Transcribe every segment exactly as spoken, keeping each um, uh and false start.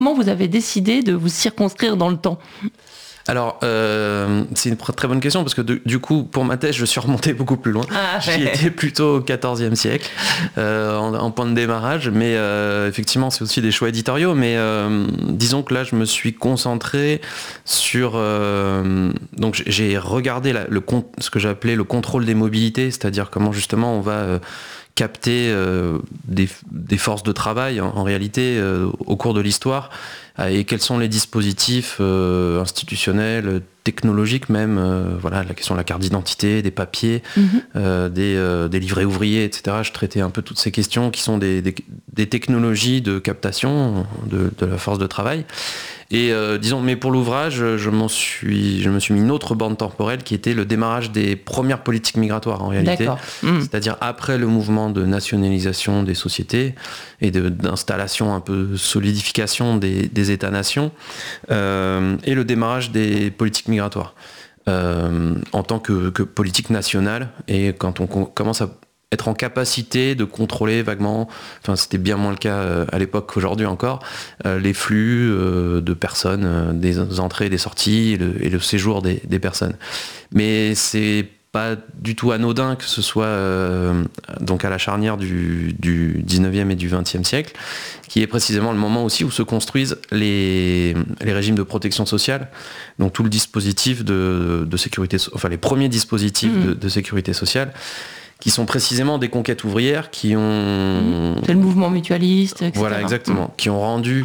Comment vous avez décidé de vous circonscrire dans le temps ? Alors, euh, c'est une très bonne question parce que de, du coup, pour ma thèse, je suis remonté beaucoup plus loin. Ah, J'y ouais. étais plutôt au quatorzième siècle, euh, en, en point de démarrage. Mais euh, effectivement, c'est aussi des choix éditoriaux. Mais euh, disons que là, je me suis concentré sur... Euh, donc, j'ai regardé la, le, ce que j'appelais le contrôle des mobilités, c'est-à-dire comment justement on va... Euh, capter euh, des, des forces de travail en, en réalité euh, au cours de l'histoire euh, et quels sont les dispositifs euh, institutionnels, technologiques même, euh, voilà, la question de la carte d'identité, des papiers, mmh. euh, des, euh, des livrets ouvriers, et cetera. Je traitais un peu toutes ces questions qui sont des, des, des technologies de captation de, de la force de travail. Et euh, disons, mais pour l'ouvrage, je m'en suis, je me suis mis une autre bande temporelle qui était le démarrage des premières politiques migratoires en réalité, mmh. c'est-à-dire après le mouvement de nationalisation des sociétés et de, d'installation un peu solidification des, des États-nations euh, et le démarrage des politiques migratoires euh, en tant que, que politique nationale et quand on commence à être en capacité de contrôler vaguement, enfin c'était bien moins le cas euh, à l'époque qu'aujourd'hui encore, euh, les flux euh, de personnes, euh, des entrées et des sorties et le, et le séjour des, des personnes. Mais c'est pas du tout anodin que ce soit euh, donc à la charnière du, du dix-neuvième et du vingtième siècle, qui est précisément le moment aussi où se construisent les, les régimes de protection sociale, donc tout le dispositif de, de sécurité, enfin les premiers dispositifs mmh. de, de sécurité sociale, qui sont précisément des conquêtes ouvrières qui ont... C'est le mouvement mutualiste, et cetera. Voilà, exactement. Mmh. Qui ont rendu,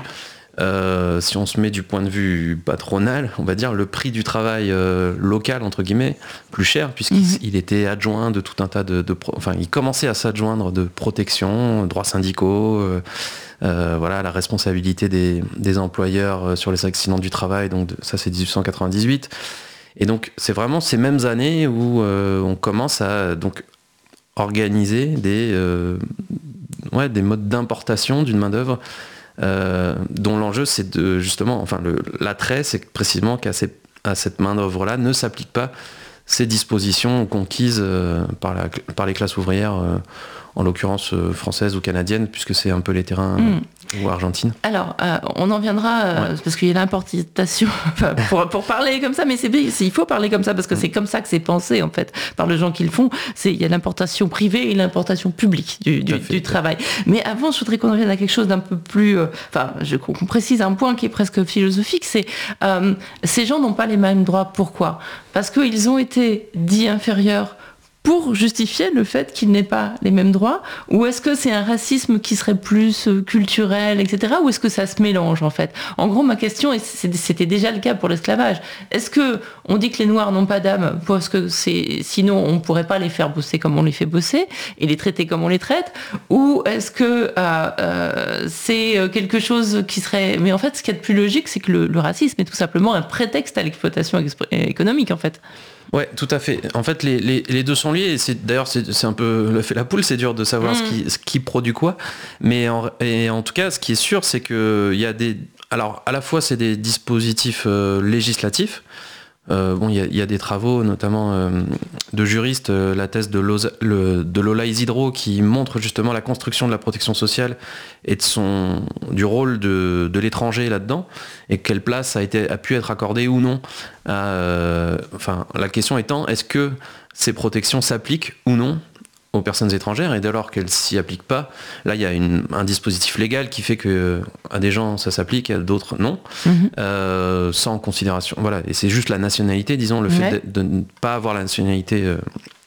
euh, si on se met du point de vue patronal, on va dire, le prix du travail euh, local, entre guillemets, plus cher, puisqu'il mmh. il était adjoint de tout un tas de... de pro... Enfin, il commençait à s'adjoindre de protection, droits syndicaux, euh, euh, voilà, la responsabilité des, des employeurs sur les accidents du travail, donc de, ça c'est dix-huit cent quatre-vingt-dix-huit. Et donc, c'est vraiment ces mêmes années où euh, on commence à... Donc, organiser des, euh, ouais, des modes d'importation d'une main-d'œuvre euh, dont l'enjeu c'est de justement, enfin le, l'attrait c'est précisément qu'à ces, à cette main-d'œuvre-là ne s'appliquent pas ces dispositions conquises euh, par, la, par les classes ouvrières, euh, en l'occurrence euh, françaises ou canadiennes, puisque c'est un peu les terrains mmh. ou Argentine. Alors, euh, on en viendra, euh, ouais. parce qu'il y a l'importation, enfin, pour, pour parler comme ça, mais c'est, c'est, il faut parler comme ça, parce que mmh. c'est comme ça que c'est pensé, en fait, par les gens qui le font. C'est, il y a l'importation privée et l'importation publique du, du, fait, du travail. Mais avant, je voudrais qu'on en vienne à quelque chose d'un peu plus... Euh, enfin, je, qu'on précise un point qui est presque philosophique, c'est euh, ces gens n'ont pas les mêmes droits. Pourquoi ? Parce qu'ils ont été dits inférieurs pour justifier le fait qu'ils n'aient pas les mêmes droits, ou est-ce que c'est un racisme qui serait plus culturel, et cetera, ou est-ce que ça se mélange, en fait ? En gros, ma question, et c'était déjà le cas pour l'esclavage, est-ce que on dit que les Noirs n'ont pas d'âme, parce que c'est, sinon on ne pourrait pas les faire bosser comme on les fait bosser, et les traiter comme on les traite, ou est-ce que euh, euh, c'est quelque chose qui serait... Mais en fait, ce qui est de plus logique, c'est que le, le racisme est tout simplement un prétexte à l'exploitation exp- économique, en fait. Ouais, tout à fait. En fait, les, les, les deux sont liés. Et c'est, d'ailleurs, c'est, c'est un peu le fait la poule. C'est dur de savoir mmh. ce, qui, ce qui produit quoi. Mais en, et en tout cas, ce qui est sûr, c'est que il y a des. Alors, à la fois, c'est des dispositifs euh, législatifs. Euh, bon, il y, y a des travaux, notamment euh, de juristes, euh, la thèse de, Loza, le, de Lola Isidro, qui montre justement la construction de la protection sociale et de son, du rôle de, de l'étranger là-dedans, et quelle place a, été, a pu être accordée ou non. À, euh, enfin, la question étant, est-ce que ces protections s'appliquent ou non aux personnes étrangères, et dès lors qu'elles s'y appliquent pas, là il y a une, un dispositif légal qui fait que à des gens ça s'applique, à d'autres non, mmh. euh, sans considération. Voilà, et c'est juste la nationalité, disons, le fait ouais. de, de ne pas avoir la nationalité euh,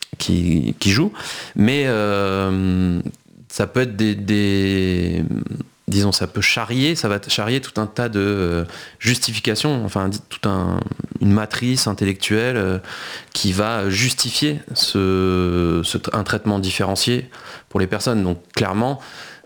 qui, qui joue, mais euh, ça peut être des, des disons, ça peut charrier, ça va charrier tout un tas de euh, justifications, enfin, toute un, une matrice intellectuelle euh, qui va justifier ce, ce, un traitement différencié pour les personnes. Donc, clairement,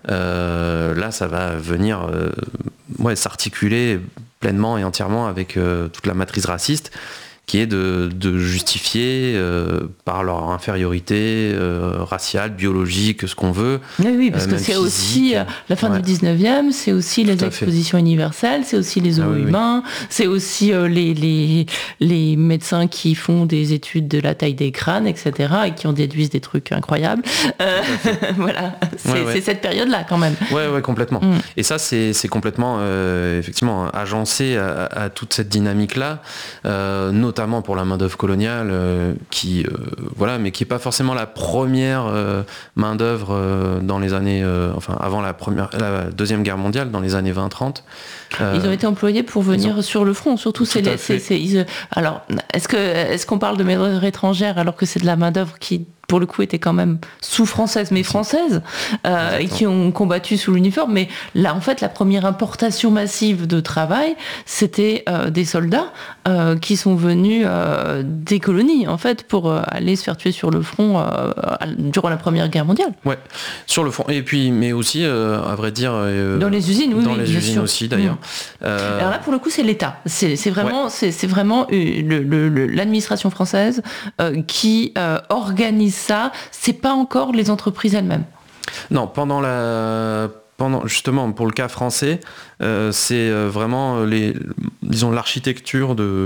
euh, là, ça va venir euh, ouais, s'articuler pleinement et entièrement avec euh, toute la matrice raciste qui est de, de justifier euh, par leur infériorité euh, raciale, biologique, ce qu'on veut. Oui, oui, parce euh, que c'est physique. aussi euh, la fin ouais. du dix-neuvième, c'est aussi les expositions fait. universelles, c'est aussi les os ah, oui, humains, oui. c'est aussi euh, les, les, les médecins qui font des études de la taille des crânes, et cetera, et qui en déduisent des trucs incroyables. Euh, voilà, c'est, ouais, ouais. c'est cette période-là quand même. Ouais, ouais, complètement. Mm. Et ça, c'est, c'est complètement, euh, effectivement, agencé à, à toute cette dynamique-là, euh, notamment pour la main-d'œuvre coloniale, euh, qui, euh, voilà, mais qui n'est pas forcément la première euh, main-d'œuvre euh, dans les années, euh, enfin, avant la première, la deuxième guerre mondiale, dans les années vingt trente. Euh, ils ont été employés pour venir ont... sur le front, surtout. C'est les, c'est, c'est, ils, alors, est-ce que, est-ce qu'on parle de main-d'œuvre étrangère alors que c'est de la main-d'œuvre qui pour le coup étaient quand même sous françaises mais françaises euh, et qui ont combattu sous l'uniforme, mais là en fait la première importation massive de travail c'était euh, des soldats euh, qui sont venus euh, des colonies en fait pour euh, aller se faire tuer sur le front euh, durant la Première Guerre mondiale. Ouais, sur le front, et puis mais aussi euh, à vrai dire euh, dans les usines, oui, dans oui, les bien usines sûr. aussi d'ailleurs. Mmh. Euh... Alors là pour le coup c'est l'État, c'est, c'est vraiment, ouais. c'est, c'est vraiment le, le, le, l'administration française euh, qui euh, organise ça, c'est pas encore les entreprises elles-mêmes. Non, pendant la, pendant justement pour le cas français, euh, c'est vraiment les, disons l'architecture de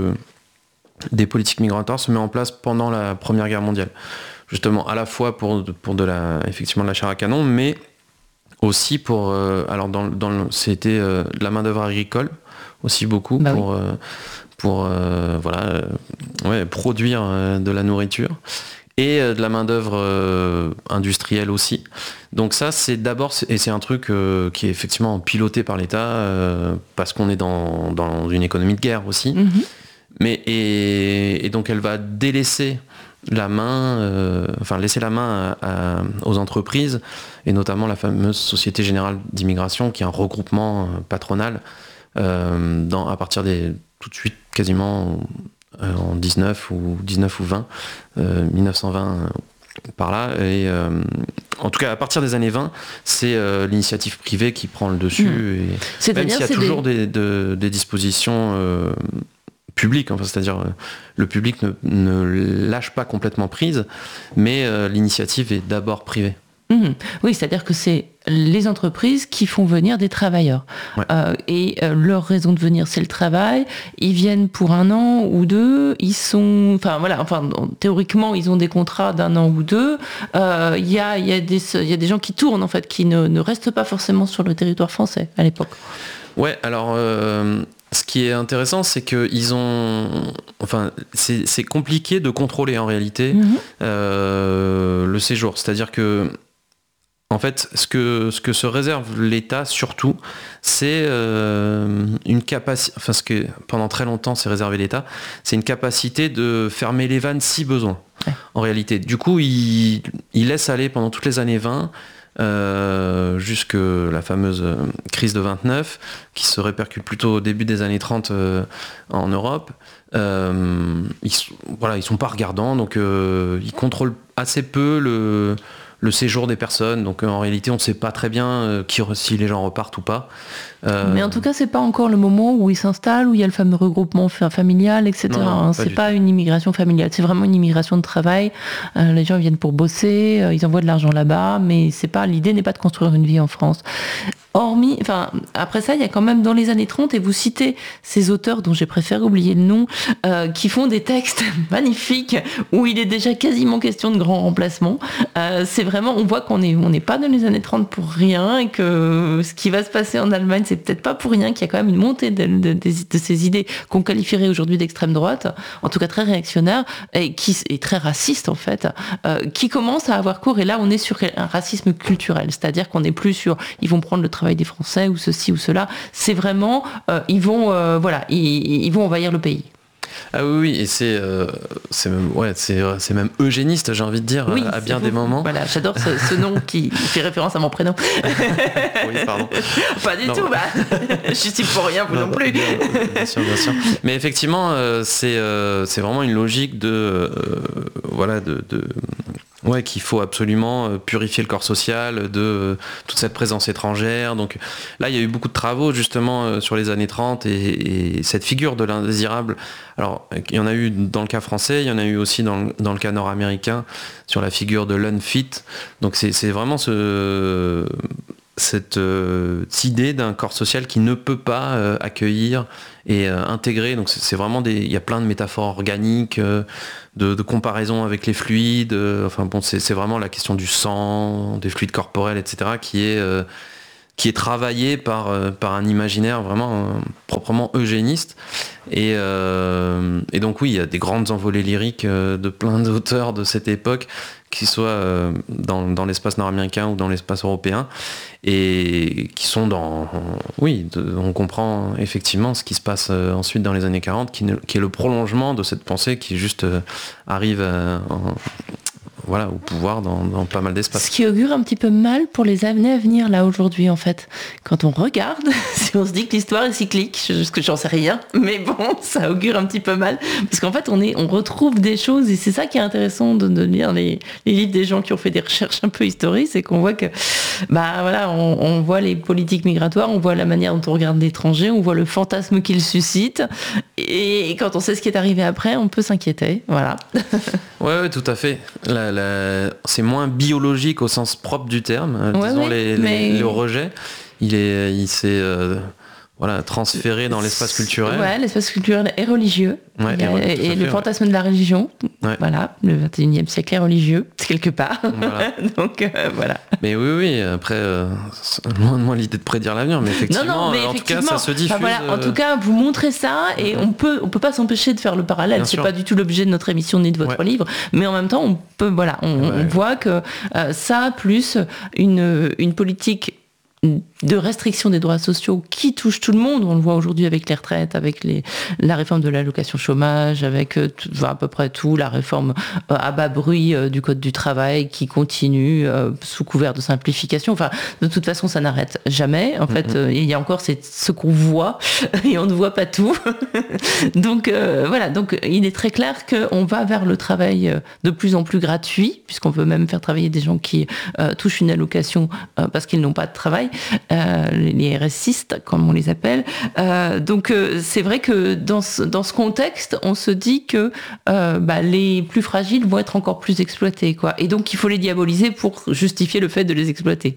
des politiques migratoires se met en place pendant la Première Guerre mondiale, justement à la fois pour pour de la effectivement de la chair à canon, mais aussi pour euh, alors dans dans le, c'était euh, de la main d'œuvre agricole aussi beaucoup bah pour oui. euh, pour euh, voilà euh, ouais produire euh, de la nourriture. Et de la main-d'œuvre euh, industrielle aussi. Donc ça, c'est d'abord, et c'est un truc euh, qui est effectivement piloté par l'État, euh, parce qu'on est dans, dans une économie de guerre aussi. Mm-hmm. Mais, et, et donc elle va délaisser la main, euh, enfin laisser la main à, à, aux entreprises, et notamment la fameuse Société Générale d'Immigration, qui est un regroupement patronal, euh, dans, à partir des, tout de suite quasiment... en dix-neuf ou dix-neuf ou vingt, euh, mille neuf cent vingt euh, par là, et euh, en tout cas à partir des années vingt, c'est euh, l'initiative privée qui prend le dessus, mmh. et c'est même s'il y a toujours des, des, de, des dispositions euh, publiques, enfin, c'est-à-dire euh, le public ne, ne lâche pas complètement prise, mais euh, l'initiative est d'abord privée. Mmh. Oui, c'est-à-dire que c'est les entreprises qui font venir des travailleurs. Ouais. Euh, et euh, leur raison de venir, c'est le travail. Ils viennent pour un an ou deux. Ils sont, enfin voilà, enfin théoriquement, ils ont des contrats d'un an ou deux. Il euh, y a, y a des, il y a des gens qui tournent en fait, qui ne, ne restent pas forcément sur le territoire français à l'époque. Ouais, alors. Euh... Ce qui est intéressant, c'est qu'ils ont... Enfin, c'est, c'est compliqué de contrôler en réalité mmh. euh, le séjour. C'est-à-dire que, en fait, ce que, ce que se réserve l'État, surtout, c'est euh, une capacité... Enfin, ce que pendant très longtemps, c'est réservé l'État, c'est une capacité de fermer les vannes si besoin, ouais. en réalité. Du coup, il, il laisse aller pendant toutes les années vingt... Euh, jusque la fameuse crise de vingt-neuf qui se répercute plutôt au début des années trente euh, en Europe. Euh, ils, voilà, ils sont pas regardants, donc euh, ils contrôlent assez peu le, le séjour des personnes, donc en réalité on ne sait pas très bien euh, qui, si les gens repartent ou pas. Euh... Mais en tout cas c'est pas encore le moment où ils s'installent, où il y a le fameux regroupement familial, et cetera. Non, non, c'est pas une immigration familiale, c'est vraiment une immigration de travail. Euh, les gens viennent pour bosser, euh, ils envoient de l'argent là-bas, mais c'est pas, l'idée n'est pas de construire une vie en France. Hormis, enfin, après ça, il y a quand même dans les années trente, et vous citez ces auteurs dont j'ai préféré oublier le nom, euh, qui font des textes magnifiques où il est déjà quasiment question de grand remplacement. Euh, c'est vraiment, on voit qu'on est, on n'est pas dans les années trente pour rien, et que ce qui va se passer en Allemagne, c'est peut-être pas pour rien, qu'il y a quand même une montée de, de, de, de ces idées qu'on qualifierait aujourd'hui d'extrême droite, en tout cas très réactionnaires, et qui est très raciste en fait, euh, qui commence à avoir cours. Et là, on est sur un racisme culturel, c'est-à-dire qu'on n'est plus sur, ils vont prendre le travail des Français ou ceci ou cela, c'est vraiment euh, ils vont euh, voilà ils, ils vont envahir le pays. Ah oui, oui, et c'est, euh, c'est, même, ouais, c'est, c'est même eugéniste, j'ai envie de dire, oui, à bien des moments. Voilà, j'adore ce, ce nom qui fait référence à mon prénom. Oui, pardon. Pas du non, tout, bah, je suis pour rien, vous non, non plus. Bien, bien sûr, bien sûr. Mais effectivement, euh, c'est, euh, c'est vraiment une logique de, euh, voilà, de, de Ouais, qu'il faut absolument purifier le corps social de euh, toute cette présence étrangère. Donc là, il y a eu beaucoup de travaux justement euh, sur les années trente et, et cette figure de l'indésirable. Alors, il y en a eu dans le cas français, il y en a eu aussi dans le, dans le cas nord-américain sur la figure de l'unfit. Donc c'est, c'est vraiment ce, cette, euh, cette idée d'un corps social qui ne peut pas euh, accueillir et euh, intégrer. Donc c'est, c'est vraiment des, il y a plein de métaphores organiques. Euh, De, de comparaison avec les fluides, euh, enfin bon, c'est, c'est vraiment la question du sang, des fluides corporels, et cetera, qui est, euh, qui est travaillée par, euh, par un imaginaire vraiment euh, proprement eugéniste. Et, euh, et donc oui, il y a des grandes envolées lyriques euh, de plein d'auteurs de cette époque, qu'ils soient euh, dans, dans l'espace nord-américain ou dans l'espace européen, et qui sont dans... Oui, de, on comprend effectivement ce qui se passe euh, ensuite dans les années quarante, qui, ne, qui est le prolongement de cette pensée qui juste euh, arrive à, en, voilà, au pouvoir dans, dans pas mal d'espaces. Ce qui augure un petit peu mal pour les années à venir, là, aujourd'hui, en fait. Quand on regarde, si on se dit que l'histoire est cyclique, parce que j'en sais rien, mais bon, ça augure un petit peu mal. Parce qu'en fait, on, est, on retrouve des choses, et c'est ça qui est intéressant de, de lire les, les livres des gens qui ont fait des recherches un peu historiques, c'est qu'on voit que, bah voilà, on, on voit les politiques migratoires, on voit la manière dont on regarde l'étranger, on voit le fantasme qu'ils suscitent, et quand on sait ce qui est arrivé après, on peut s'inquiéter, voilà. Ouais, ouais, tout à fait. La, la... C'est moins biologique au sens propre du terme, ouais, disons ouais, les, mais... les, le rejet. Il, est, il s'est euh, voilà, transféré dans l'espace culturel. Ouais, l'espace culturel est religieux. Ouais, et, ouais, et, et le fait, fantasme ouais. de la religion, ouais. Voilà, le vingt et unième siècle est religieux, quelque part. Voilà. Donc euh, voilà. Mais oui, oui, après, euh, loin de moi l'idée de prédire l'avenir, mais effectivement, non, non, mais en effectivement, tout cas, ça se diffuse. Enfin, voilà, en tout cas, vous montrez ça, et mm-hmm. on peut, on peut pas s'empêcher de faire le parallèle. Bien c'est sûr. Pas du tout l'objet de notre émission ni de votre ouais. livre, mais en même temps, on peut, voilà, on, ouais. on voit que euh, ça, plus une, une politique de restriction des droits sociaux qui touche tout le monde. On le voit aujourd'hui avec les retraites, avec les, la réforme de l'allocation chômage, avec tout, enfin, à peu près tout, la réforme euh, à bas bruit euh, du code du travail qui continue euh, sous couvert de simplification. Enfin, de toute façon, ça n'arrête jamais. En mm-hmm. fait, euh, il y a encore c'est ce qu'on voit et on ne voit pas tout. donc euh, voilà. Donc il est très clair qu'on va vers le travail de plus en plus gratuit, puisqu'on peut même faire travailler des gens qui euh, touchent une allocation euh, parce qu'ils n'ont pas de travail. Euh, les R S istes, comme on les appelle. Euh, donc euh, c'est vrai que dans ce, dans ce contexte, on se dit que euh, bah, les plus fragiles vont être encore plus exploités, quoi. Et donc il faut les diaboliser pour justifier le fait de les exploiter.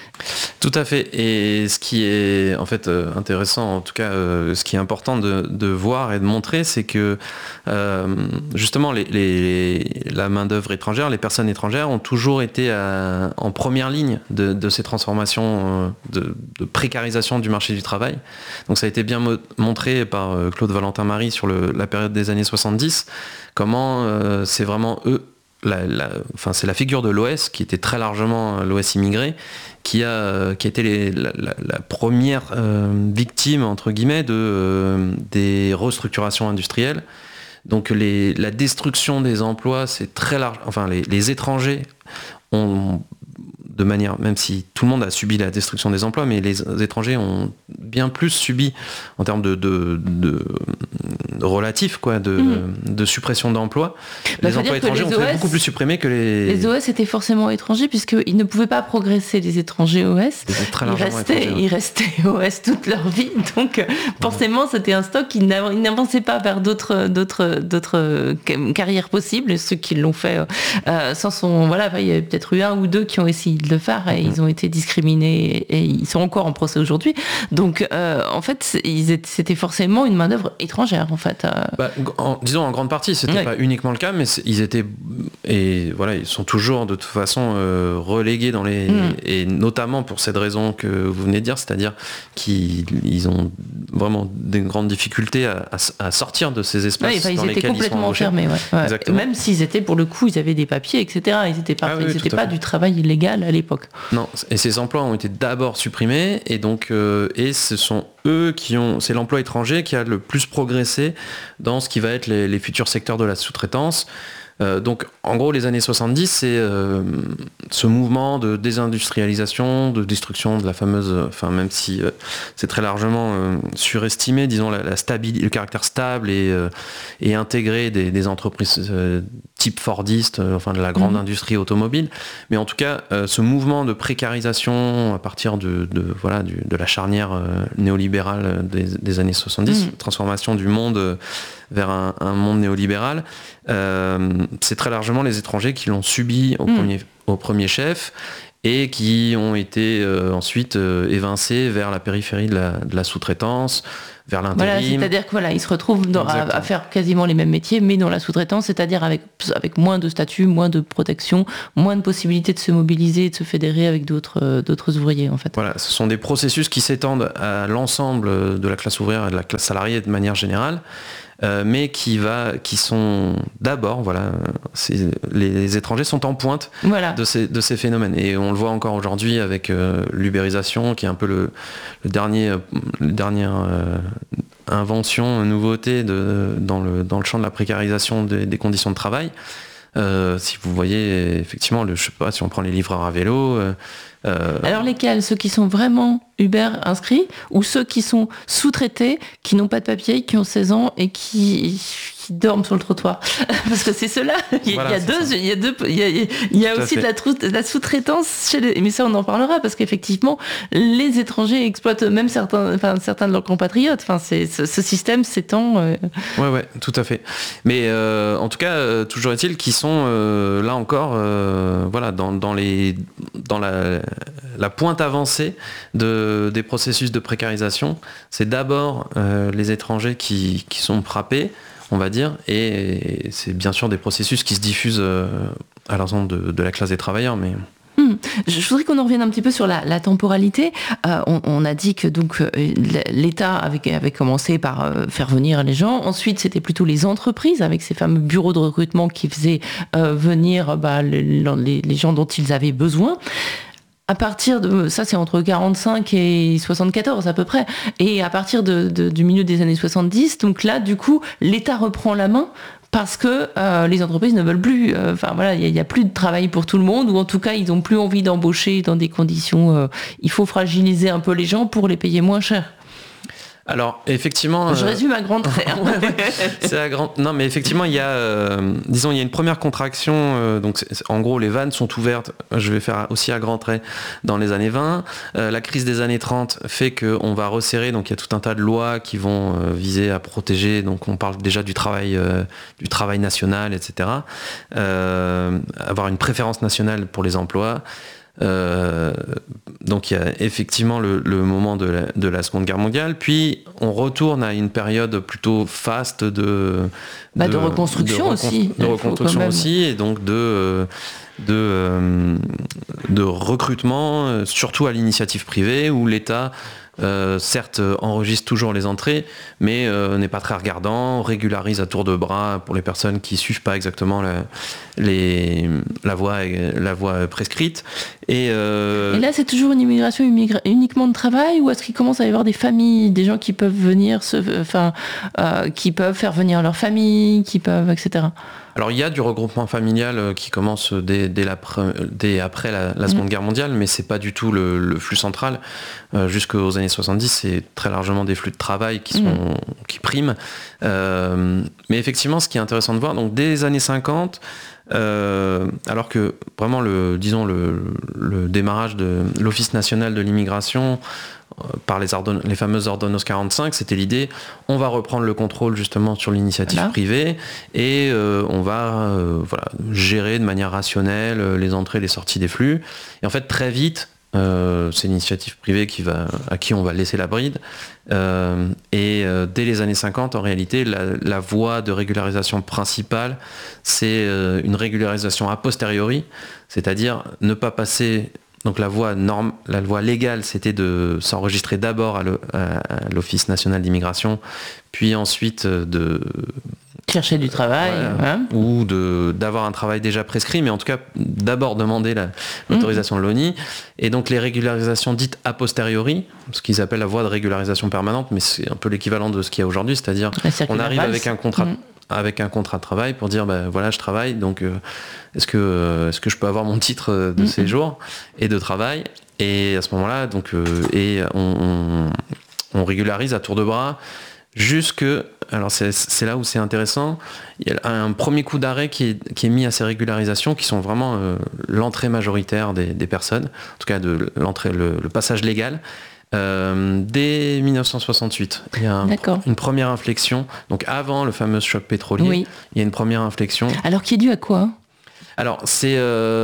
Tout à fait. Et ce qui est en fait euh, intéressant, en tout cas, euh, ce qui est important de, de voir et de montrer, c'est que euh, justement les, les, la main-d'œuvre étrangère, les personnes étrangères ont toujours été à, en première ligne de, de ces transformations, euh, de, de précarisation du marché du travail. Donc ça a été bien mo- montré par euh, Claude Valentin-Marie sur le, la période des années soixante-dix, comment euh, c'est vraiment eux. La, la, enfin, c'est la figure de l'O S qui était très largement l'O S immigré qui a, qui a été les, la, la, la première euh, victime entre guillemets de, euh, des restructurations industrielles. Donc les, la destruction des emplois, c'est très large. Enfin, les, les étrangers ont, de manière, même si tout le monde a subi la destruction des emplois, mais les étrangers ont bien plus subi en termes de, de, de, de relatif, quoi, de, mmh. de suppression d'emplois. Bah, les emplois étrangers les ont été beaucoup plus supprimés que les... Les O S étaient forcément étrangers, puisqu'ils ne pouvaient pas progresser, les étrangers O S. Très ils, restaient, ils restaient O S toute leur vie, donc ouais. forcément c'était un stock qui n'avançait pas vers d'autres, d'autres, d'autres carrières possibles, et ceux qui l'ont fait euh, sans son... Voilà, il y a peut-être eu un ou deux qui ont essayé de le faire et mmh. ils ont été discriminés et ils sont encore en procès aujourd'hui. Donc euh, en fait, ils étaient, c'était forcément une main-d'œuvre étrangère en fait. Euh... Bah, en, disons en grande partie, c'était ouais. pas uniquement le cas, mais ils étaient et voilà, ils sont toujours de toute façon euh, relégués dans les mmh. et notamment pour cette raison que vous venez de dire, c'est-à-dire qu'ils ils ont vraiment des grandes difficultés à, à, à sortir de ces espaces. Ouais, enfin, dans ils étaient complètement enfermés. Ouais. Ouais. Même s'ils étaient pour le coup, ils avaient des papiers, et cetera. Ils n'étaient pas, ah, oui, ils étaient pas du travail illégal à l'époque. Non, et ces emplois ont été d'abord supprimés et donc euh, et ce sont eux qui ont, c'est l'emploi étranger qui a le plus progressé dans ce qui va être les, les futurs secteurs de la sous-traitance. Euh, donc en gros les années soixante-dix c'est, euh, ce mouvement de désindustrialisation, de destruction de la fameuse, enfin même si euh, c'est très largement euh, surestimé, disons la, la stabilité, le caractère stable et, euh, et intégré des, des entreprises euh, type Fordiste, euh, enfin de la grande mmh. industrie automobile, mais en tout cas euh, ce mouvement de précarisation à partir de, de voilà du, de la charnière euh, néolibérale des, des années soixante-dix, mmh. transformation du monde euh, vers un, un monde néolibéral, euh, c'est très largement les étrangers qui l'ont subi au, mmh. premier, au premier chef et qui ont été euh, ensuite euh, évincés vers la périphérie de la, de la sous-traitance, vers l'intérim. Voilà, c'est-à-dire qu'ils voilà, se retrouvent dans, à, à faire quasiment les mêmes métiers, mais dans la sous-traitance, c'est-à-dire avec, avec moins de statut, moins de protection, moins de possibilités de se mobiliser et de se fédérer avec d'autres, euh, d'autres ouvriers, en fait. Voilà, ce sont des processus qui s'étendent à l'ensemble de la classe ouvrière et de la classe salariée de manière générale. Euh, mais qui, va, qui sont d'abord, voilà, c'est, les étrangers sont en pointe voilà. de, ces, de ces phénomènes. Et on le voit encore aujourd'hui avec euh, l'ubérisation, qui est un peu le, le dernier, le dernière euh, invention, nouveauté de, dans, le, dans le champ de la précarisation des, des conditions de travail. Euh, si vous voyez, effectivement, le, je sais pas, si on prend les livreurs à vélo... Euh, Euh... Alors lesquels? Ceux qui sont vraiment Uber inscrits ou ceux qui sont sous-traités, qui n'ont pas de papier, qui ont seize ans et qui, qui dorment sur le trottoir? Parce que c'est ceux-là. Il y, voilà, il y a deux, il y a deux, il y a, il y a aussi de la, trou- de la sous-traitance chez les... Mais ça, on en parlera parce qu'effectivement, les étrangers exploitent même certains, enfin, certains de leurs compatriotes. Enfin, c'est, ce, ce système s'étend. Euh... Ouais, ouais, tout à fait. Mais euh, en tout cas, euh, toujours est-il qu'ils sont euh, là encore, euh, voilà, dans, dans les, dans la la pointe avancée de, des processus de précarisation. C'est d'abord euh, les étrangers qui, qui sont frappés, on va dire, et c'est bien sûr des processus qui se diffusent euh, à l'ensemble de, de la classe des travailleurs, mais... Mmh. Je voudrais qu'on en revienne un petit peu sur la, la temporalité. Euh, on, on a dit que donc l'État avait, avait commencé par euh, faire venir les gens. Ensuite, c'était plutôt les entreprises avec ces fameux bureaux de recrutement qui faisaient euh, venir bah, les, les, les gens dont ils avaient besoin. À partir de, ça c'est entre quarante-cinq et soixante-quatorze à peu près, et à partir de, de, du milieu des années soixante-dix, donc là du coup l'État reprend la main parce que euh, les entreprises ne veulent plus, enfin euh, voilà, il n'y a, a plus de travail pour tout le monde, ou en tout cas ils n'ont plus envie d'embaucher dans des conditions, euh, il faut fragiliser un peu les gens pour les payer moins cher. Alors effectivement, je résume à grands traits. ouais, ouais, c'est à grand. Non, mais effectivement, il y a, euh, disons, il y a une première contraction. Euh, donc, c'est, c'est, en gros, les vannes sont ouvertes. Je vais faire aussi à grands traits dans les années vingt. Euh, la crise des années trente fait qu'on va resserrer. Donc, il y a tout un tas de lois qui vont euh, viser à protéger. Donc, on parle déjà du travail, euh, du travail national, et cetera. Euh, avoir une préférence nationale pour les emplois. Euh, donc il y a effectivement le, le moment de la, de la Seconde Guerre mondiale, puis on retourne à une période plutôt faste de, bah de, de reconstruction de recon- aussi, de reconstruction aussi, et donc de de, de recrutement, surtout à l'initiative privée, où l'État Euh, certes enregistre toujours les entrées, mais euh, n'est pas très regardant, régularise à tour de bras pour les personnes qui suivent pas exactement la, les, la, voie, la voie prescrite. Et, euh... et là, c'est toujours une immigration immigra- uniquement de travail, ou est-ce qu'il commence à y avoir des familles, des gens qui peuvent venir, se, enfin, euh, qui peuvent faire venir leur famille, qui peuvent, et cetera. Alors il y a du regroupement familial qui commence dès, dès, la, dès après la, la Seconde mmh. Guerre mondiale, mais c'est pas du tout le, le flux central. Euh, jusqu'aux années soixante-dix, c'est très largement des flux de travail qui, sont, mmh. qui priment. Euh, mais effectivement, ce qui est intéressant de voir, donc dès les années cinquante, euh, alors que vraiment le, disons le, le démarrage de l'Office national de l'immigration par les, ordonn- les fameuses ordonnances quarante-cinq, c'était l'idée, on va reprendre le contrôle justement sur l'initiative voilà. privée et euh, on va euh, voilà, gérer de manière rationnelle euh, les entrées et les sorties des flux. Et en fait, très vite, euh, c'est l'initiative privée qui va, à qui on va laisser la bride. Euh, et euh, dès les années cinquante, en réalité, la, la voie de régularisation principale, c'est euh, une régularisation a posteriori, c'est-à-dire ne pas passer... Donc la voie, norme, la voie légale, c'était de s'enregistrer d'abord à, le, à l'Office national d'immigration, puis ensuite de... chercher du travail. Ouais, hein. Ou de, d'avoir un travail déjà prescrit, mais en tout cas, d'abord demander la, l'autorisation mmh. de l'O N I. Et donc les régularisations dites a posteriori, ce qu'ils appellent la voie de régularisation permanente, mais c'est un peu l'équivalent de ce qu'il y a aujourd'hui, c'est-à-dire on arrive avec un contrat... Mmh. avec un contrat de travail pour dire ben voilà je travaille donc euh, est-ce que euh, est-ce que je peux avoir mon titre de mmh. séjour et de travail, et à ce moment-là donc euh, et on, on, on régularise à tour de bras jusque, alors c'est, c'est là où c'est intéressant, il y a un premier coup d'arrêt qui est, qui est mis à ces régularisations qui sont vraiment euh, l'entrée majoritaire des, des personnes, en tout cas de l'entrée, le, le passage légal. Euh, dès dix-neuf cent soixante-huit, il y a un, une première inflexion. Donc avant le fameux choc pétrolier, oui. il y a une première inflexion. Alors qui est due à quoi ? Alors c'est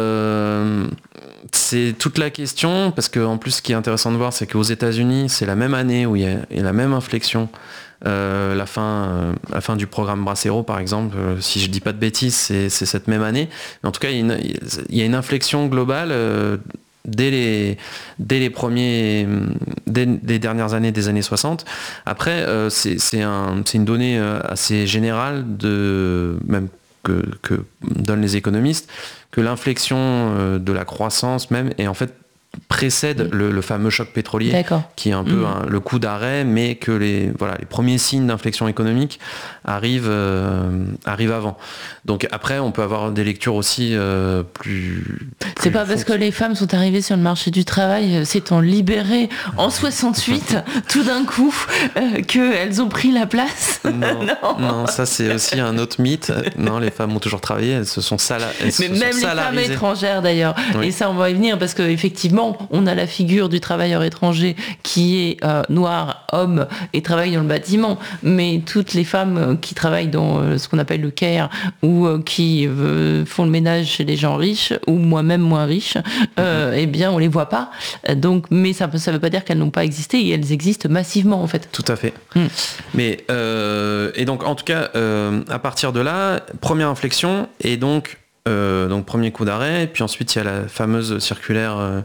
euh, c'est toute la question, parce qu'en plus ce qui est intéressant de voir, c'est qu'aux États-Unis, c'est la même année où il y a, il y a la même inflexion. Euh, la fin, euh, la fin du programme Bracero par exemple, euh, si je dis pas de bêtises, c'est, c'est cette même année. Mais en tout cas, il y a une, il y a une inflexion globale. Euh, Dès les, dès les premiers, dès les dernières années des années soixante. Après, euh, c'est, c'est, un, c'est une donnée assez générale, de, même que, que donnent les économistes, que l'inflexion de la croissance même est en fait précède le, le fameux choc pétrolier, D'accord. qui est un peu mmh. un, le coup d'arrêt, mais que les, voilà, les premiers signes d'inflexion économique arrivent, euh, arrivent avant. Donc après, on peut avoir des lectures aussi euh, plus, plus... C'est pas parce que les femmes sont arrivées sur le marché du travail, s'étant libérées en soixante-huit, tout d'un coup, euh, qu'elles ont pris la place. Non, non. non, ça c'est aussi un autre mythe. Non, les femmes ont toujours travaillé, elles se sont, sala- elles mais se même sont les salarisées. Femmes étrangères d'ailleurs. Oui. Et ça, on va y venir, parce qu'effectivement, on a la figure du travailleur étranger qui est euh, noir, homme et travaille dans le bâtiment, mais toutes les femmes qui travaillent dans euh, ce qu'on appelle le care ou euh, qui euh, font le ménage chez les gens riches ou moi-même moins riche, euh, mm-hmm. eh bien on les voit pas. Donc, mais ça ne veut pas dire qu'elles n'ont pas existé, et elles existent massivement en fait. Tout à fait. Mm. Mais euh, et donc en tout cas euh, à partir de là, première inflexion, et donc euh, donc premier coup d'arrêt, puis ensuite il y a la fameuse circulaire euh,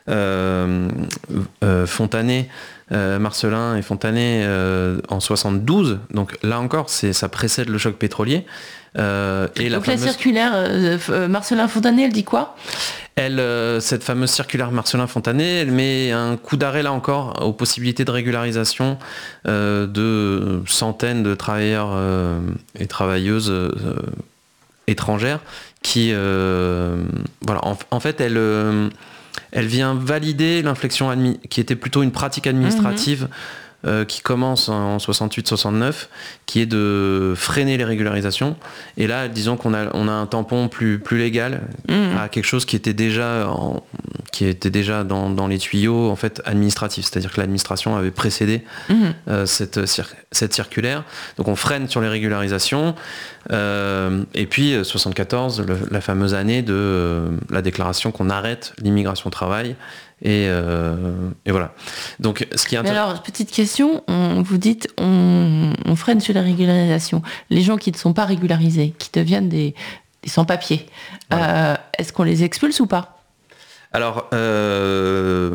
Euh, euh, Fontanet, euh, Marcellin et Fontanet euh, en soixante-douze. Donc là encore, c'est, ça précède le choc pétrolier. Euh, et Donc la, la fameuse... circulaire euh, Marcellin-Fontanet, elle dit quoi ? Elle, euh, cette fameuse circulaire Marcellin-Fontanet, elle met un coup d'arrêt là encore aux possibilités de régularisation euh, de centaines de travailleurs euh, et travailleuses euh, étrangères qui, euh, voilà, en, en fait, elle euh, Elle vient valider l'inflexion admi- qui était plutôt une pratique administrative mmh. euh, qui commence en soixante-huit soixante-neuf, qui est de freiner les régularisations. Et là, disons qu'on a, on a un tampon plus, plus légal mmh. à quelque chose qui était déjà, en, qui était déjà dans, dans les tuyaux en fait, administratifs. C'est-à-dire que l'administration avait précédé mmh. euh, cette, cir- cette circulaire. Donc on freine sur les régularisations. Euh, et puis soixante-quatorze, le, la fameuse année de euh, la déclaration qu'on arrête l'immigration-travail. Et, euh, et voilà. Donc, ce qui est intér- alors, petite question, on, vous dites on, on freine sur la régularisation. Les gens qui ne sont pas régularisés, qui deviennent des, des sans-papiers, voilà. euh, est-ce qu'on les expulse ou pas ? Alors, euh,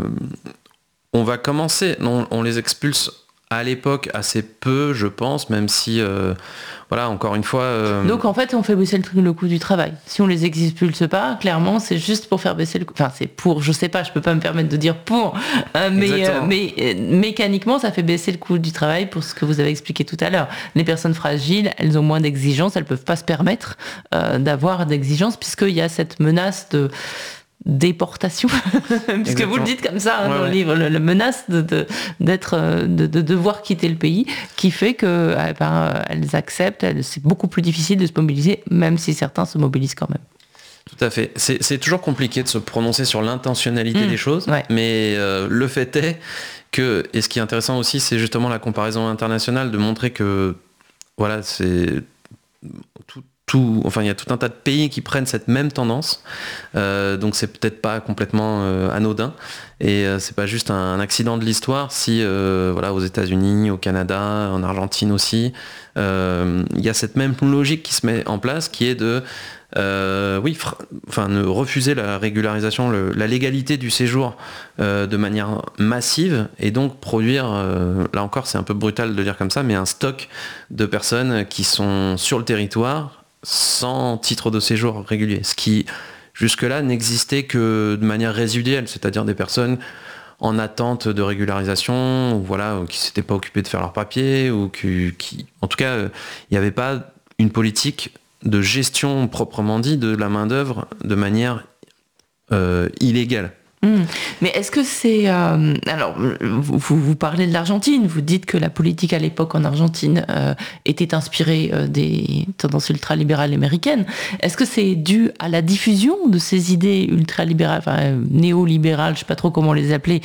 on va commencer, on, on les expulse à l'époque assez peu, je pense, même si, euh, voilà, encore une fois... Euh... Donc en fait, on fait baisser le, le coût du travail. Si on les expulse pas, clairement, c'est juste pour faire baisser le coût. Enfin, c'est pour, je sais pas, je peux pas me permettre de dire pour, euh, mais, euh, mais euh, mécaniquement, ça fait baisser le coût du travail pour ce que vous avez expliqué tout à l'heure. Les personnes fragiles, elles ont moins d'exigences, elles peuvent pas se permettre euh, d'avoir d'exigences, puisqu'il y a cette menace de... déportation, puisque Exactement. Vous le dites comme ça hein, ouais, dans ouais. le livre, la menace de, de, d'être, de, de devoir quitter le pays, qui fait que eh ben, elles acceptent, elles, c'est beaucoup plus difficile de se mobiliser, même si certains se mobilisent quand même. Tout à fait. C'est, c'est toujours compliqué de se prononcer sur l'intentionnalité mmh, des choses, ouais. mais euh, le fait est que, et ce qui est intéressant aussi, c'est justement la comparaison internationale, de montrer que voilà, c'est tout Tout, enfin, il y a tout un tas de pays qui prennent cette même tendance, euh, donc c'est peut-être pas complètement euh, anodin, et euh, c'est pas juste un, un accident de l'histoire si, euh, voilà, aux États-Unis, au Canada, en Argentine aussi, euh, il y a cette même logique qui se met en place, qui est de, euh, oui, fr- enfin, ne refuser la régularisation, le, la légalité du séjour euh, de manière massive, et donc produire, euh, là encore, c'est un peu brutal de dire comme ça, mais un stock de personnes qui sont sur le territoire sans titre de séjour régulier, ce qui jusque-là n'existait que de manière résiduelle, c'est-à-dire des personnes en attente de régularisation, ou voilà, qui ne s'étaient pas occupées de faire leurs papiers, ou qui, qui en tout cas, il n'y avait pas une politique de gestion proprement dit de la main-d'œuvre de manière euh, illégale. Mmh. Mais est-ce que c'est... Euh, alors, vous, vous parlez de l'Argentine, vous dites que la politique à l'époque en Argentine euh, était inspirée euh, des tendances ultralibérales américaines. Est-ce que c'est dû à la diffusion de ces idées ultralibérales, enfin euh, néolibérales, je ne sais pas trop comment les appeler,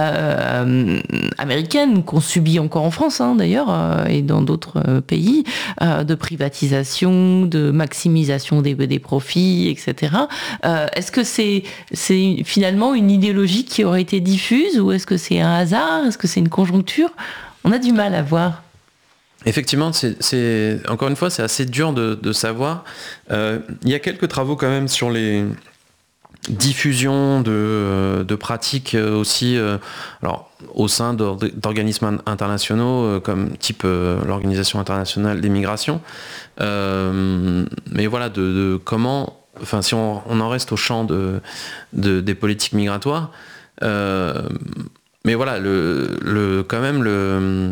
euh, américaines, qu'on subit encore en France hein, d'ailleurs, euh, et dans d'autres euh, pays, euh, de privatisation, de maximisation des, des profits, et cetera. Euh, est-ce que c'est, c'est finalement une idéologie qui aurait été diffuse ou est-ce que c'est un hasard? Est-ce que c'est une conjoncture? On a du mal à voir. Effectivement, c'est, c'est encore une fois, c'est assez dur de, de savoir. Euh, il y a quelques travaux quand même sur les diffusions de, de pratiques aussi, euh, alors au sein d'organismes internationaux euh, comme type euh, l'Organisation internationale des migrations. Euh, mais voilà, de, de comment. Enfin, si on, on en reste au champ de, de, des politiques migratoires, euh, mais voilà, le, le, quand même, le,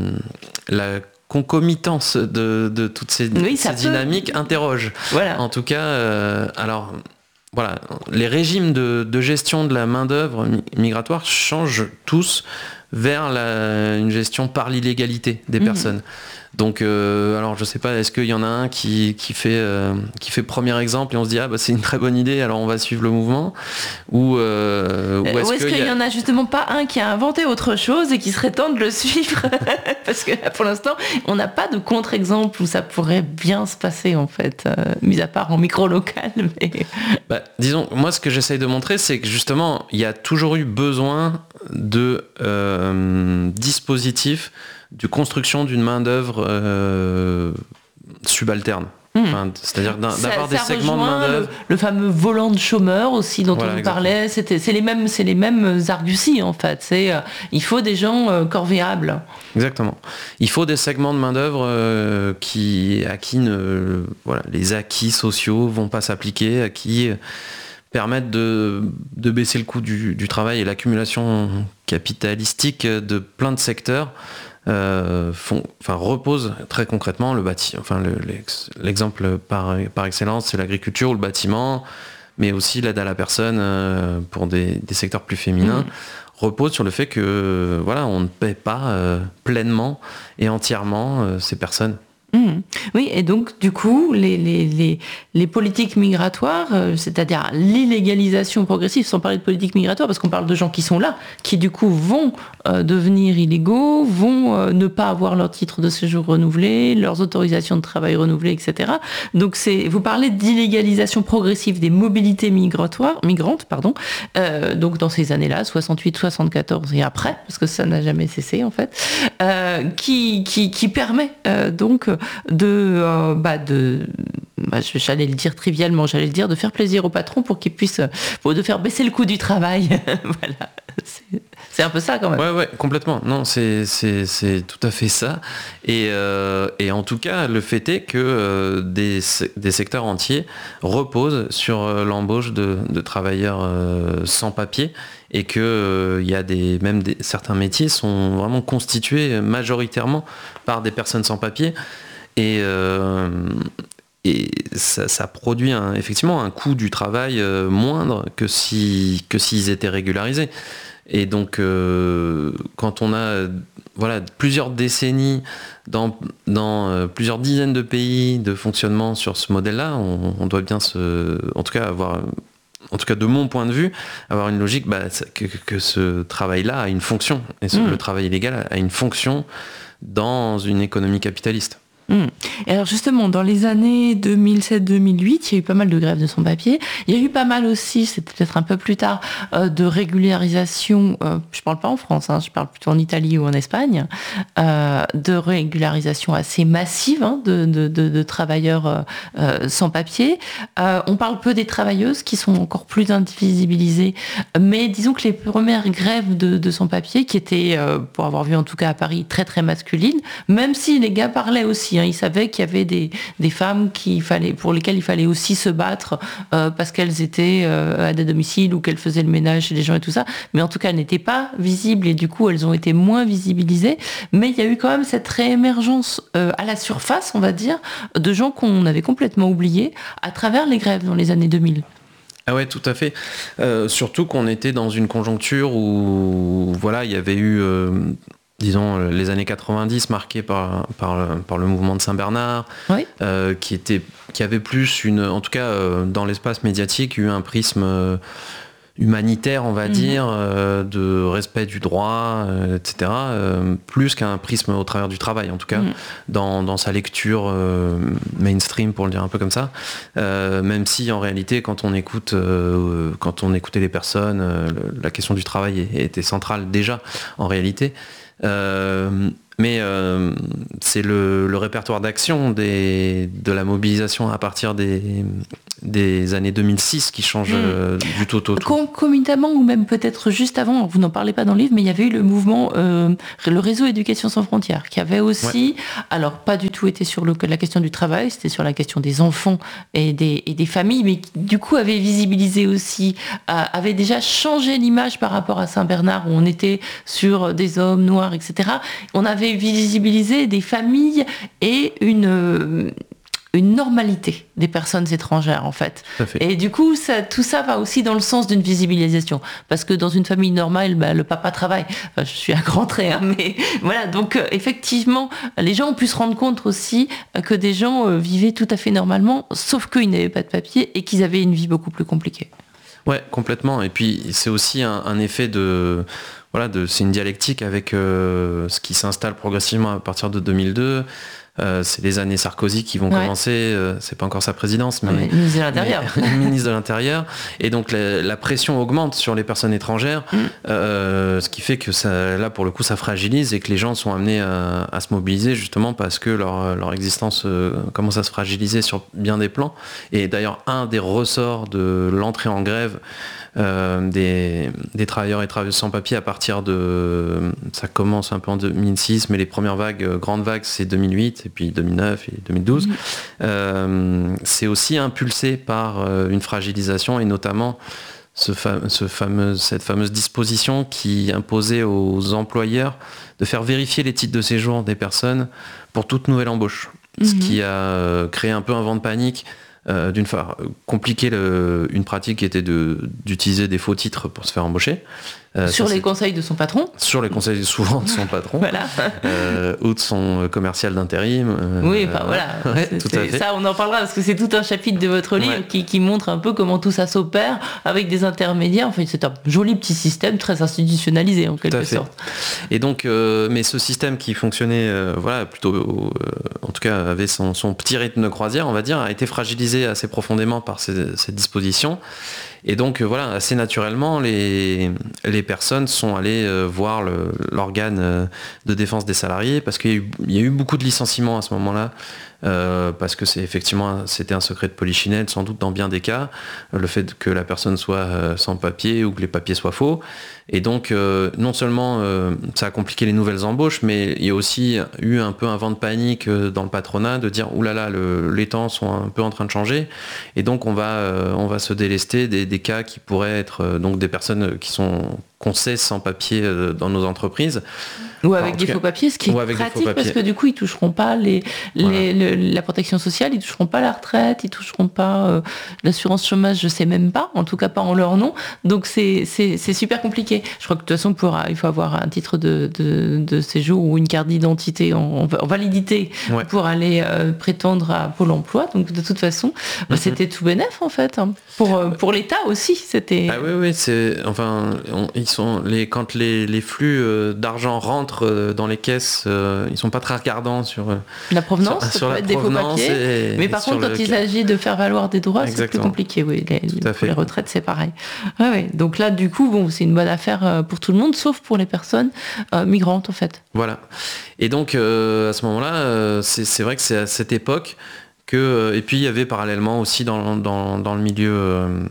la concomitance de, de toutes ces, oui, ces dynamiques peut... interroge. Voilà. En tout cas, euh, alors, voilà, les régimes de, de gestion de la main-d'œuvre migratoire changent tous vers la, une gestion par l'illégalité des mmh. personnes. Donc, euh, alors je sais pas, est-ce qu'il y en a un qui, qui, fait, euh, qui fait premier exemple et on se dit ah bah c'est une très bonne idée, alors on va suivre le mouvement, ou, euh, ou est-ce, ou est-ce qu'il y, a... y en a justement pas un qui a inventé autre chose et qui serait temps de le suivre? Parce que pour l'instant, on n'a pas de contre-exemple où ça pourrait bien se passer en fait, euh, mis à part en micro-local. Mais... Bah, disons, moi ce que j'essaye de montrer, c'est que justement, il y a toujours eu besoin de euh, dispositifs de construction d'une main-d'œuvre euh, subalterne. Mmh. Enfin, c'est-à-dire d'un, ça, d'avoir ça des segments de main-d'œuvre. Le, le fameux volant de chômeurs aussi dont voilà, on exactement. parlait, c'était, c'est, les mêmes, c'est les mêmes arguties en fait. C'est, euh, il faut des gens euh, corvéables. Exactement. Il faut des segments de main-d'œuvre euh, qui, à qui ne, voilà, les acquis sociaux vont pas s'appliquer, à qui permettent de, de baisser le coût du, du travail et l'accumulation capitalistique de plein de secteurs. Euh, font, enfin, repose très concrètement le bâtiment. Enfin, le, l'ex, l'exemple par, par excellence, c'est l'agriculture ou le bâtiment, mais aussi l'aide à la personne euh, pour des, des secteurs plus féminins, mmh. repose sur le fait que voilà, on ne paie pas euh, pleinement et entièrement euh, ces personnes. Mmh. Oui, et donc du coup, les, les, les, les politiques migratoires, euh, c'est-à-dire l'illégalisation progressive, sans parler de politique migratoire, parce qu'on parle de gens qui sont là, qui du coup vont euh, devenir illégaux, vont euh, ne pas avoir leur titre de séjour renouvelé, leurs autorisations de travail renouvelées, et cetera. Donc c'est, vous parlez d'illégalisation progressive des mobilités migratoires, migrantes, pardon, euh, donc dans ces années-là, soixante-huit, soixante-quatorze et après, parce que ça n'a jamais cessé en fait, euh, qui, qui, qui permet euh, donc de, euh, bah de bah, j'allais le dire trivialement, j'allais le dire de faire plaisir au patron pour qu'il puisse, pour de faire baisser le coût du travail. Voilà, c'est, c'est un peu ça quand même. Ouais, ouais, complètement. Non, c'est, c'est, c'est tout à fait ça. Et, euh, et en tout cas, le fait est que euh, des, des secteurs entiers reposent sur euh, l'embauche de, de travailleurs euh, sans papier et que euh, y a des, même des, certains métiers sont vraiment constitués majoritairement par des personnes sans papier. Et, euh, et ça, ça produit un, effectivement un coût du travail euh, moindre que, si, que s'ils étaient régularisés. Et donc, euh, quand on a voilà, plusieurs décennies dans, dans euh, plusieurs dizaines de pays de fonctionnement sur ce modèle-là, on, on doit bien se, en tout cas avoir, en tout cas de mon point de vue, avoir une logique bah, que, que ce travail-là a une fonction. Et ce, mmh. le travail illégal a une fonction dans une économie capitaliste. Mmh. Et alors justement, dans les années deux mille sept deux mille huit, il y a eu pas mal de grèves de sans-papiers. Il y a eu pas mal aussi, c'était peut-être un peu plus tard, euh, de régularisation, euh, je parle pas en France, hein, je parle plutôt en Italie ou en Espagne, euh, de régularisation assez massive hein, de, de, de, de travailleurs euh, sans-papiers. Euh, on parle peu des travailleuses qui sont encore plus invisibilisées, mais disons que les premières grèves de, de sans-papiers, qui étaient, euh, pour avoir vu en tout cas à Paris, très très masculines, même si les gars parlaient aussi, aussi. Hein. Ils savaient qu'il y avait des, des femmes qu'il fallait, pour lesquelles il fallait aussi se battre euh, parce qu'elles étaient euh, à des domiciles ou qu'elles faisaient le ménage chez les gens et tout ça. Mais en tout cas, elles n'étaient pas visibles et du coup, elles ont été moins visibilisées. Mais il y a eu quand même cette réémergence euh, à la surface, on va dire, de gens qu'on avait complètement oubliés à travers les grèves dans les années deux mille. Ah ouais, tout à fait. Euh, surtout qu'on était dans une conjoncture où, voilà, il y avait eu, euh, disons, les années quatre-vingt-dix marquées par, par, par le mouvement de Saint-Bernard, oui. euh, qui était, qui avait plus une, en tout cas, euh, dans l'espace médiatique, eu un prisme euh, humanitaire, on va mmh. dire, euh, de respect du droit, euh, et cetera, euh, plus qu'un prisme au travers du travail, en tout cas, mmh. dans, dans sa lecture euh, mainstream, pour le dire un peu comme ça. Euh, même si, en réalité, quand on écoute, euh, quand on écoutait les personnes, euh, la question du travail était centrale déjà, en réalité. Euh, mais euh, c'est le, le répertoire d'action des, de la mobilisation à partir des, des années deux mille six qui change mmh. euh, du tout au tout. Concomitamment ou même peut-être juste avant, vous n'en parlez pas dans le livre, mais il y avait eu le mouvement, euh, le réseau Éducation sans frontières, qui avait aussi, ouais. alors pas du tout été sur le, la question du travail, c'était sur la question des enfants et des, et des familles, mais qui du coup avait visibilisé aussi, euh, avait déjà changé l'image par rapport à Saint-Bernard, où on était sur des hommes noirs, et cetera. On avait visibiliser des familles et une, une normalité des personnes étrangères en fait. Et du coup, ça, tout ça va aussi dans le sens d'une visibilisation. Parce que dans une famille normale, bah, le papa travaille. Enfin, je suis à grands traits, hein, mais voilà. Donc euh, effectivement, les gens ont pu se rendre compte aussi euh, que des gens euh, vivaient tout à fait normalement, sauf qu'ils n'avaient pas de papier et qu'ils avaient une vie beaucoup plus compliquée. Ouais, complètement. Et puis c'est aussi un, un effet de... Voilà, de, c'est une dialectique avec euh, ce qui s'installe progressivement à partir de deux mille deux. Euh, c'est les années Sarkozy qui vont ouais. commencer, euh, c'est pas encore sa présidence, mais, mais ministre de l'Intérieur. Mais, ministre de l'Intérieur. Et donc la, la pression augmente sur les personnes étrangères, mm. euh, ce qui fait que ça, là pour le coup ça fragilise et que les gens sont amenés à, à se mobiliser justement parce que leur, leur existence euh, commence à se fragiliser sur bien des plans. Et d'ailleurs un des ressorts de l'entrée en grève Euh, des, des travailleurs et travailleuses sans papier à partir de... Ça commence un peu en deux mille six, mais les premières vagues, euh, grandes vagues, c'est deux mille huit, et puis deux mille neuf et deux mille douze. Mmh. Euh, c'est aussi impulsé par euh, une fragilisation, et notamment ce fam- ce fameux, cette fameuse disposition qui imposait aux employeurs de faire vérifier les titres de séjour des personnes pour toute nouvelle embauche. Mmh. Ce qui a créé un peu un vent de panique. Euh, d'une part, compliquer le, une pratique qui était de, d'utiliser des faux titres pour se faire embaucher. Euh, sur ça, les c'est... conseils de son patron. Sur les conseils souvent de son patron. Voilà. Euh, ou de son commercial d'intérim. Euh, oui, enfin voilà. Ouais, tout à fait. Ça, on en parlera parce que c'est tout un chapitre de votre livre ouais. qui, qui montre un peu comment tout ça s'opère avec des intermédiaires. Enfin, c'est un joli petit système très institutionnalisé en quelque sorte. Et donc, euh, mais ce système qui fonctionnait, euh, voilà, plutôt, euh, en tout cas, avait son, son petit rythme de croisière, on va dire, a été fragilisé assez profondément par ces, ces dispositions. Et donc, euh, voilà, assez naturellement, les, les personnes sont allées euh, voir le, l'organe euh, de défense des salariés parce qu'il y a eu, il y a eu beaucoup de licenciements à ce moment-là. Euh, parce que c'est effectivement c'était un secret de polichinelle sans doute dans bien des cas, le fait que la personne soit euh, sans papier ou que les papiers soient faux, et donc euh, non seulement euh, ça a compliqué les nouvelles embauches, mais il y a aussi eu un peu un vent de panique euh, dans le patronat de dire oulala, le, les temps sont un peu en train de changer, et donc on va euh, on va se délester des, des cas qui pourraient être euh, donc des personnes qui sont qu'on sait sans papier euh, dans nos entreprises. Ou avec enfin, des cas, faux papiers, ce qui est pratique parce que du coup ils toucheront pas les, les, voilà. le, la protection sociale, ils toucheront pas la retraite, ils toucheront pas euh, l'assurance chômage, je sais même pas, en tout cas pas en leur nom. Donc c'est, c'est, c'est super compliqué. Je crois que de toute façon pour, il faut avoir un titre de, de, de séjour ou une carte d'identité en, en validité ouais. pour aller euh, prétendre à Pôle emploi. Donc de toute façon, mm-hmm. bah, c'était tout bénef en fait. Hein. Pour, euh, pour l'État aussi, c'était... Ah oui, oui, c'est... Enfin, on, ils sont... Les, quand les, les flux euh, d'argent rentrent dans les caisses, euh, ils sont pas très regardants sur la provenance, sur, sur la des faux papiers. Et, mais par contre, quand le... il s'agit de faire valoir des droits, Exactement. C'est plus compliqué. Oui, les, pour les retraites, c'est pareil. Ouais, ouais. Donc là, du coup, bon, c'est une bonne affaire pour tout le monde, sauf pour les personnes euh, migrantes, en fait. Voilà. Et donc, euh, à ce moment-là, euh, c'est, c'est vrai que c'est à cette époque que, et puis il y avait parallèlement aussi dans, dans, dans le milieu. Euh,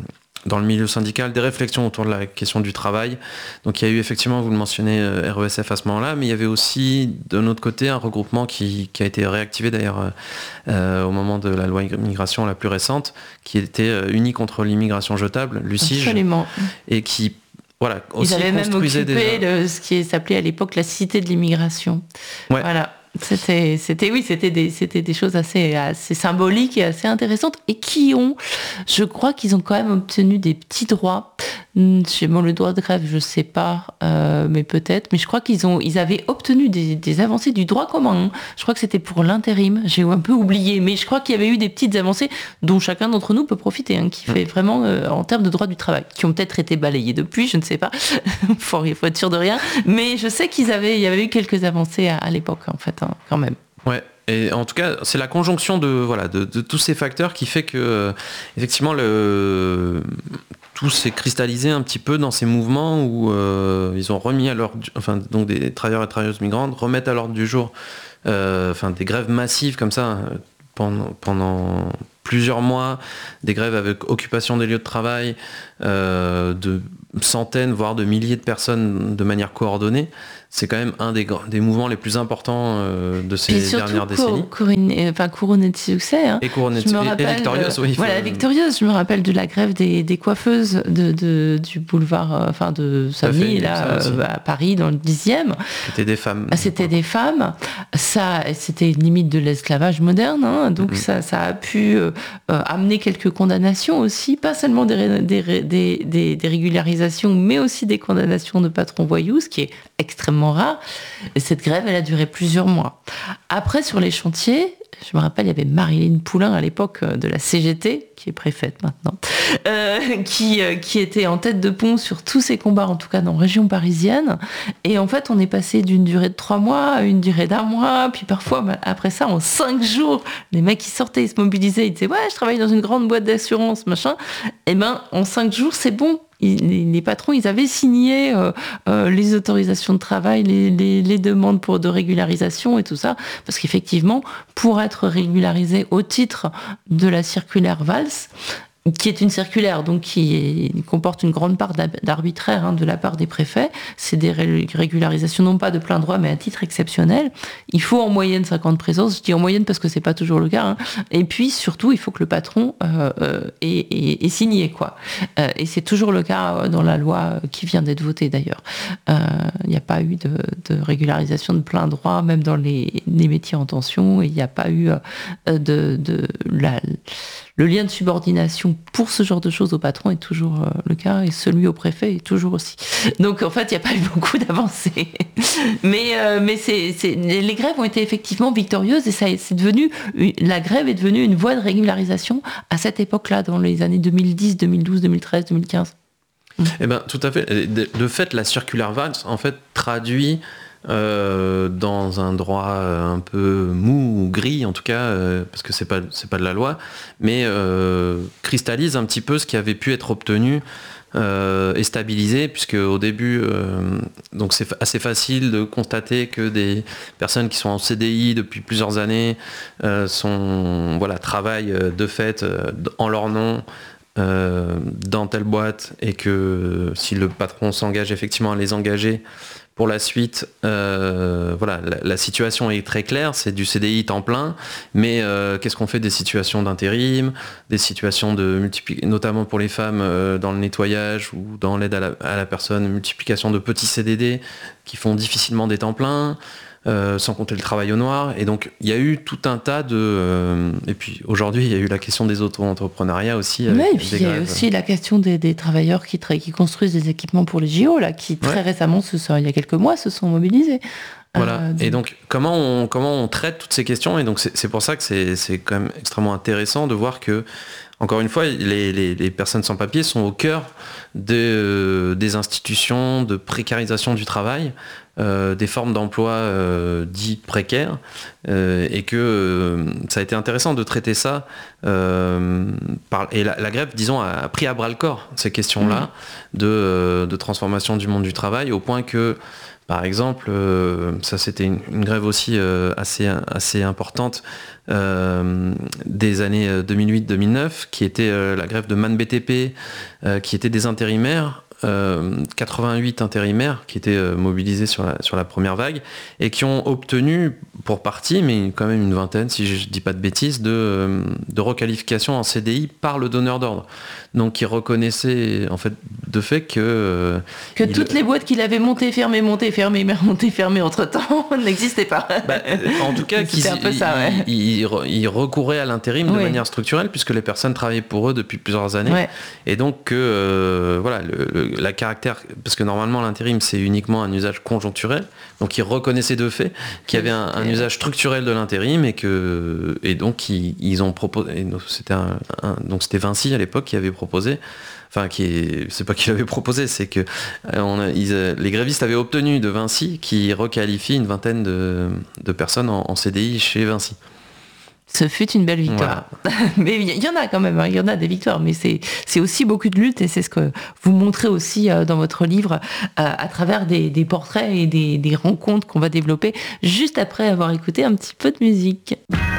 dans le milieu syndical des réflexions autour de la question du travail. Donc il y a eu effectivement, vous le mentionnez, R E S F à ce moment-là, mais il y avait aussi de notre côté un regroupement qui, qui a été réactivé d'ailleurs euh, au moment de la loi immigration la plus récente, qui était euh, Unis contre l'immigration jetable, l'UCIJ. Absolument. Et qui voilà, aussi Ils avaient même occupé déjà... le, ce qui s'appelait à l'époque la cité de l'immigration. Ouais. Voilà. C'était, c'était, oui, c'était des, c'était des choses assez, assez symboliques et assez intéressantes et qui ont, je crois qu'ils ont quand même obtenu des petits droits. Bon, le droit de grève, je sais pas, euh, mais peut-être. Mais je crois qu'ils ont, ils avaient obtenu des, des avancées du droit commun. Je crois que c'était pour l'intérim. J'ai un peu oublié, mais je crois qu'il y avait eu des petites avancées dont chacun d'entre nous peut profiter, hein, qui fait vraiment euh, en termes de droit du travail, qui ont peut-être été balayées depuis, je ne sais pas. Il faut, faut être sûr de rien. Mais je sais qu'ils avaient, il y avait eu quelques avancées à, à l'époque, en fait. Hein, quand même. Ouais, et en tout cas, c'est la conjonction de, voilà, de, de tous ces facteurs qui fait que, euh, effectivement, le, tout s'est cristallisé un petit peu dans ces mouvements où euh, ils ont remis à l'ordre, enfin, donc des travailleurs et travailleuses migrantes remettent à l'ordre du jour euh, enfin, des grèves massives comme ça pendant, pendant plusieurs mois, des grèves avec occupation des lieux de travail euh, de centaines, voire de milliers de personnes de manière coordonnée. C'est quand même un des, des mouvements les plus importants euh, de ces dernières décennies. Couronné, enfin, couronné de succès. Hein. Et couronné de succès. Et victorieuse, oui. Voilà, victorieuse. Je me rappelle de la grève des, des coiffeuses de, de, du boulevard, euh, enfin de Savigny, là, euh, à Paris, dans le dixième. C'était des femmes. C'était des femmes. Ça, c'était limite de l'esclavage moderne. Hein. Donc mm-hmm. ça, ça a pu euh, amener quelques condamnations aussi, pas seulement des, des, des, des, des régularisations, mais aussi des condamnations de patrons voyous, ce qui est extrêmement rare. Et cette grève, elle a duré plusieurs mois. Après, sur les chantiers, je me rappelle, il y avait Marilyn Poulain à l'époque de la C G T, qui est préfète maintenant, euh, qui, euh, qui était en tête de pont sur tous ces combats, en tout cas dans la région parisienne. Et en fait, on est passé d'une durée de trois mois à une durée d'un mois, puis parfois, après ça, en cinq jours, les mecs, ils sortaient, ils se mobilisaient, ils disaient « Ouais, je travaille dans une grande boîte d'assurance, machin. » Et ben, en cinq jours, c'est bon. Les, les patrons, ils avaient signé euh, euh, les autorisations de travail, les, les, les demandes pour de régularisation et tout ça, parce qu'effectivement, pour être régularisé au titre de la circulaire Valls, qui est une circulaire donc qui est, comporte une grande part d'arbitraire hein, de la part des préfets, c'est des régularisations non pas de plein droit mais à titre exceptionnel. Il faut en moyenne cinquante présences, je dis en moyenne parce que c'est pas toujours le cas. Hein. Et puis surtout, il faut que le patron euh, euh, ait, ait, ait signé quoi. Euh, et c'est toujours le cas dans la loi qui vient d'être votée d'ailleurs. Il euh, n'y a pas eu de, de régularisation de plein droit, même dans les, les métiers en tension. Il n'y a pas eu euh, de, de la Le lien de subordination pour ce genre de choses au patron est toujours euh, le cas et celui au préfet est toujours aussi. Donc en fait, il n'y a pas eu beaucoup d'avancées. mais euh, mais c'est, c'est, les grèves ont été effectivement victorieuses et ça, c'est devenu, la grève est devenue une voie de régularisation à cette époque-là, dans les années deux mille dix, deux mille douze, deux mille treize, deux mille quinze. Eh bien, tout à fait. De fait, la circulaire Valls, en fait, traduit Euh, dans un droit un peu mou ou gris en tout cas euh, parce que c'est pas c'est pas de la loi mais euh, cristallise un petit peu ce qui avait pu être obtenu euh, et stabilisé puisque au début euh, donc c'est assez facile de constater que des personnes qui sont en C D I depuis plusieurs années euh, sont voilà travaillent de fait euh, en leur nom euh, dans telle boîte et que si le patron s'engage effectivement à les engager pour la suite, euh, voilà, la, la situation est très claire, c'est du C D I temps plein, mais euh, qu'est-ce qu'on fait des situations d'intérim, des situations de multiplication, notamment pour les femmes euh, dans le nettoyage ou dans l'aide à la, à la personne, multiplication de petits C D D qui font difficilement des temps pleins, euh, sans compter le travail au noir. Et donc il y a eu tout un tas de... Euh, et puis aujourd'hui, il y a eu la question des auto-entrepreneuriats aussi. Oui, et puis il y a aussi la question des, des travailleurs qui, tra- qui construisent des équipements pour les J O, là, qui très ouais. récemment, ce sont, il y a quelques mois, se sont mobilisés. Voilà. Euh, donc... Et donc, comment on, comment on traite toutes ces questions ? Et donc, c'est, c'est pour ça que c'est, c'est quand même extrêmement intéressant de voir que, encore une fois, les, les, les personnes sans papier sont au cœur de, euh, des institutions de précarisation du travail, euh, des formes d'emploi euh, dits précaires, euh, et que euh, ça a été intéressant de traiter ça. Euh, par, et la, la grève, disons, a pris à bras le corps ces questions-là mmh. de, euh, de transformation du monde du travail, au point que Par exemple, euh, ça c'était une, une grève aussi euh, assez, assez importante euh, des années deux mille huit deux mille neuf, qui était euh, la grève de Man B T P, euh, qui était des intérimaires, euh, quatre-vingt-huit intérimaires qui étaient euh, mobilisés sur la, sur la première vague, et qui ont obtenu, pour partie, mais quand même une vingtaine, si je ne dis pas de bêtises, de, euh, de requalification en C D I par le donneur d'ordre. Donc ils reconnaissaient en fait de fait que... Euh, que il... toutes les boîtes qu'il avait montées, fermées, montées, fermées, montées, fermées entre-temps n'existaient pas. Bah, en tout cas, c'était un peu ça, ouais. ils, ils, ils recouraient à l'intérim oui. de manière structurelle, puisque les personnes travaillaient pour eux depuis plusieurs années. Ouais. Et donc, que euh, voilà, le, le, la caractère... Parce que normalement, l'intérim, c'est uniquement un usage conjoncturel. Donc, ils reconnaissaient de fait qu'il y avait un, un usage structurel de l'intérim et que... Et donc, ils, ils ont proposé... C'était, un, un, donc, c'était Vinci, à l'époque, qui avait proposé... Enfin, qui est, c'est pas qu'il avait proposé, c'est que on a, ils, les grévistes avaient obtenu de Vinci qui requalifie une vingtaine de, de personnes en, en C D I chez Vinci. Ce fut une belle victoire. Voilà. Mais il y en a quand même, il hein, y en a des victoires, mais c'est, c'est aussi beaucoup de luttes et c'est ce que vous montrez aussi euh, dans votre livre euh, à travers des, des portraits et des, des rencontres qu'on va développer juste après avoir écouté un petit peu de musique.